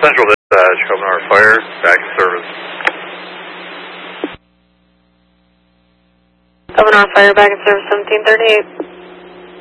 Central Dispatch, Covenant Fire, back in service. Covenant Fire, back in service, 1738.